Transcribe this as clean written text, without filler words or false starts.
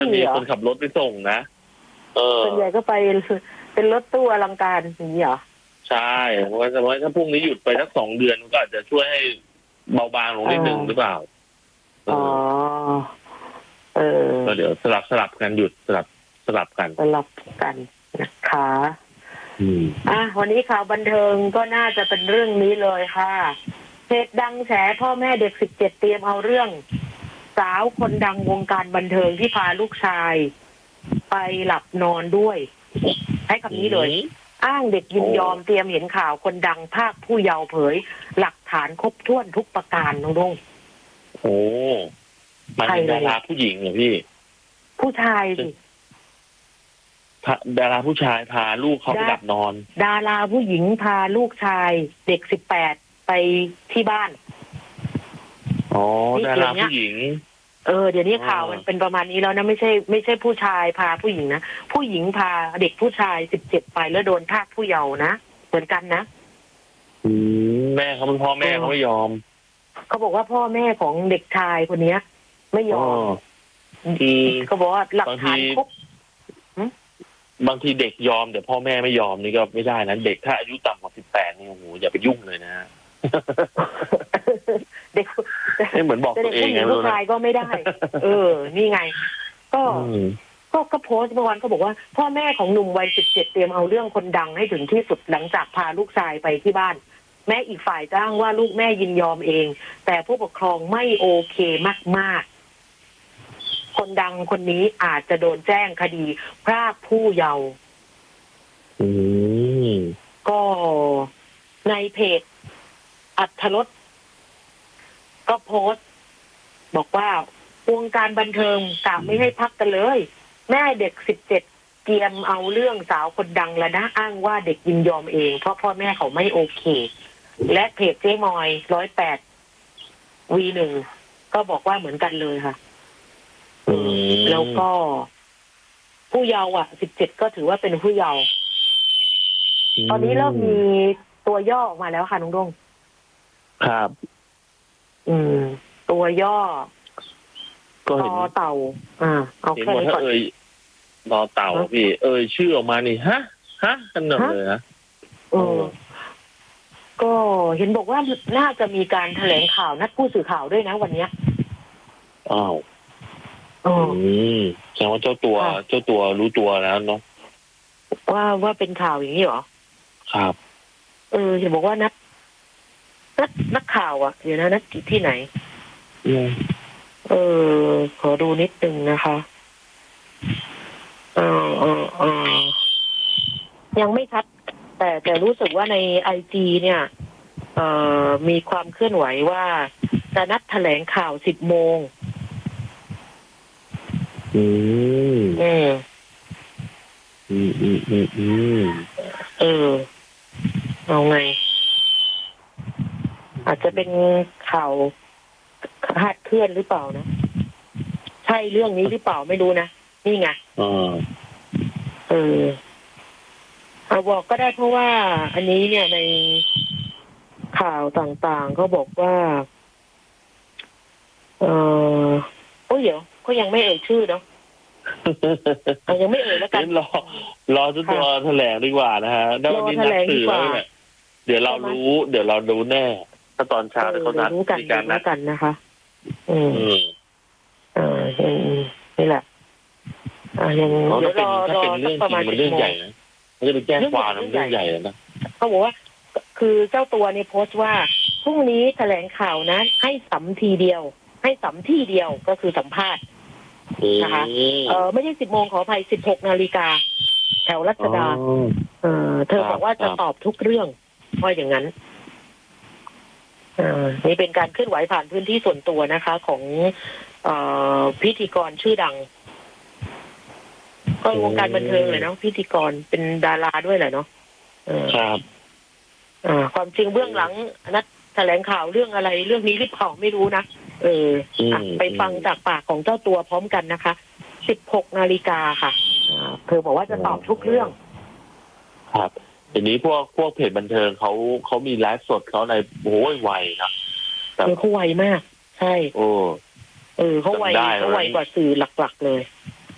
มีคนขับรถไปส่งนะส่วนใหญ่ก็ไปเป็นรถตู้อลังการอย่างนี้เหรอใช่เพราะว่าถ้าพรุ่งนี้หยุดไปสัก2 เดือนก็อาจจะช่วยให้เบาบางลงนิดนึงหรือเปล่าก็เดี๋ยวสลับกันหยุดสลับกันนะคะวันนี้ข่าวบันเทิงก็น่าจะเป็นเรื่องนี้เลยค่ะเพจดังแฉพ่อแม่เด็ก17เตรียมเอาเรื่องสาวคนดังวงการบันเทิงที่พาลูกชายไปหลับนอนด้วยให้คำนี้เลยอ้างเด็กยินยอมเตรียมเห็นข่าวคนดังภาคผู้เยาว์เผยหลักฐานครบถ้วนทุกประการน้องดงโอ้มันเป็นดาราผู้หญิงเหรอพี่ผู้ชายสิดาราผู้ชายพาลูกเขาไปหลับนอนดาราผู้หญิงพาลูกชายเด็ก18ไปที่บ้านดาราผู้หญิงเดี๋ยวนี้ข่าวมันเป็นประมาณนี้แล้วนะไม่ใช่ผู้ชายพาผู้หญิงนะผู้หญิงพาเด็กผู้ชาย17ไปแล้วโดนพรากผู้เยาว์นะเหมือนกันนะแม่เขาเป็นพ่อแม่เขาไม่ยอมเขาบอกว่าพ่อแม่ของเด็กชายคนนี้ไม่ยอมเขาบอกว่าหลักฐานครบบางทีเด็กยอมแต่พ่อแม่ไม่ยอมนี่ก็ไม่ได้นะเด็กถ้าอายุต่ำกว่า18นี่โอ้โหอย่าไปยุ่งเลยนะเด็กเหมือนบอกตัวเองไงผู้ชายก็ไม่ได้นี่ไงก็โพสต์เมื่อวานก็บอกว่าพ่อแม่ของหนุ่มวัย17เตรียมเอาเรื่องคนดังให้ถึงที่สุดหลังจากพาลูกชายไปที่บ้านแม้อีกฝ่ายจะอ้างว่าลูกแม่ยินยอมเองแต่ผู้ปกครองไม่โอเคมากๆคนดังคนนี้อาจจะโดนแจ้งคดีพรากผู้เยาว์ก็ในเพจอัธรสก็โพสต์บอกว่าวงการบันเทิงกะไม่ให้พักกันเลยแม่เด็ก17เตรียมเอาเรื่องสาวคนดังแล้วนะอ้างว่าเด็กยินยอมเองเพราะพ่อแม่เขาไม่โอเคและเพจเจ๊มอย108 V1 ก็บอกว่าเหมือนกันเลยค่ะแล้วก็ผู้เยาว์17ก็ถือว่าเป็นผู้เยาว์ตอนนี้เริ่มมีตัวย่อออกมาแล้วค่ะน้องดงครับตัวย่อต่อเต่าเอาแค่นี้ก่อนต่อเต่าพี่ชื่อออกมานี่ฮะกันหมดเลยนะก็เห็นบอกว่าน่าจะมีการแถลงข่าวนัดผู้สื่อข่าวด้วยนะวันนี้แสดงว่าเจ้าตัวรู้ตัวแล้วเนาะว่าเป็นข่าวอย่างนี้เหรอครับเห็นบอกว่านักข่าวเดี๋ยวนะนัดที่ไหนขอดูนิดนึงนะคะยังไม่ชัดแต่รู้สึกว่าใน IG เนี่ยมีความเคลื่อนไหวว่าจะนัดแถลงข่าว10 โมงเอาไงอาจจะเป็นข่าวคลาดเคลื่อนหรือเปล่านะใช่เรื่องนี้หรือเปล่าไม่รู้นะนี่ไงบอกก็ได้เพราะว่าอันนี้เนี่ยในข่าวต่างๆเขาบอกว่าเดี๋ยวก็ยังไม่เอ่ยชื่อเนาะยังไม่เอ่ยแล้วกันรอตัวแถลงดีกว่านะฮะได้วันนี้นัดสื่อแล้วเนี่ยเดี๋ยวเรารู้แน่ถ้าตอนเช้าเดี๋ยวเขานัดมีการนัดกันนะคะนี่แหละยังถ้าเป็นเรื่องจริงมันเรื่องใหญ่นะมันจะไปแจ้งความมันเรื่องใหญ่นะเขาบอกว่าคือเจ้าตัวเนี่ยโพสต์ว่าพรุ่งนี้แถลงข่าวนะให้สัมทีเดียวให้สัมที่เดียวก็คือสัมภาษณ์นะคะไม่ใช่10 โมงขออภัย16 นาฬิกาแถวรัชดาเธอบอกว่าจะตอบทุกเรื่องว่าอย่างนั้นนี่เป็นการเคลื่อนไหวผ่านพื้นที่ส่วนตัวนะคะของพิธีกรชื่อดังก็วงการบันเทิงเลยเนาะพิธีกรเป็นดาราด้วยแหละเนาะครับความจริงเบื้องหลังนัดแถลงข่าวเรื่องอะไรเรื่องนี้หรือเปล่าไม่รู้นะไปฟังจากปากของเจ้าตัวพร้อมกันนะคะ16 นาฬิกาค่ะเธอบอกว่าจะตอบทุกเรื่องครับทีนี้พวกเพจบันเทิงเขามีไลฟ์สดเขาในไวนะเขาไวมากใช่เขาไวกว่าสื่อหลักๆเลย